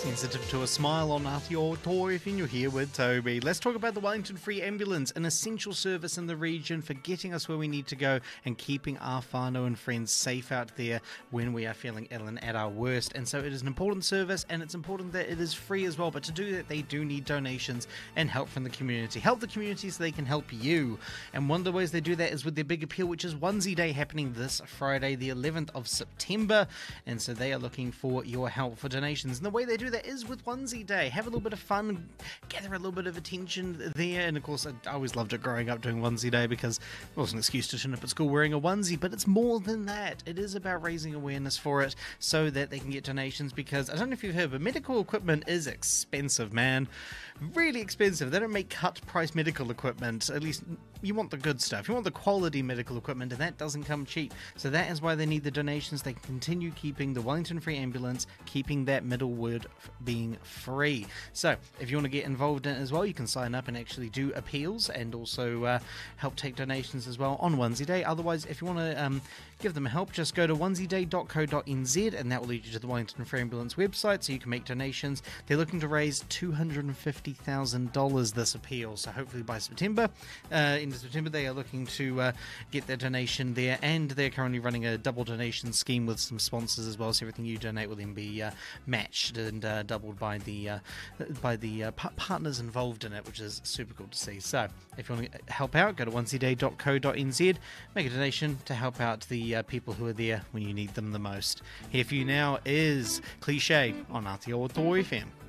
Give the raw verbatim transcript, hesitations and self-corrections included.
Sensitive to a Smile on Aotearoa F M. You're here with Toby. Let's talk about the Wellington Free Ambulance, an essential service in the region for getting us where we need to go and keeping our whānau and friends safe out there when we are feeling ill and at our worst. And so it is an important service, and it's important that it is free as well. But to do that, they do need donations and help from the community. Help the community so they can help you. And one of the ways they do that is with their big appeal, which is Onesie Day, happening this Friday, the eleventh of September. And so they are looking for your help for donations. And the way they do that is with Onesie Day. Have a little bit of fun, gather a little bit of attention there. And of course, I always loved it growing up doing Onesie Day because it was an excuse to turn up at school wearing a onesie. But it's more than that. It is about raising awareness for it so that they can get donations, because I don't know if you've heard, but medical equipment is expensive, man. Really expensive. They don't make cut price medical equipment. At least you want the good stuff. You want the quality medical equipment, and that doesn't come cheap. So that is why they need the donations. They can continue keeping the Wellington Free Ambulance, keeping that middle word being free. So if you want to get involved in it as well, you can sign up and actually do appeals and also uh, help take donations as well on Onesie Day. Otherwise, if you want to um, give them help, just go to onesie day dot co dot n z, and that will lead you to the Wellington Free Ambulance website so you can make donations. They're looking to raise two hundred fifty thousand dollars this appeal, so hopefully by September, uh, into September, they are looking to uh, get their donation there, and they're currently running a double donation scheme with some sponsors as well, so everything you donate will then be uh, matched and uh, doubled by the uh, by the uh, p- partners involved in it, which is super cool to see. So if you want to help out, go to onesie day dot co dot n z, make a donation to help out the uh, people who are there when you need them the most. Here for you now is Cliche on Aotearoa F M.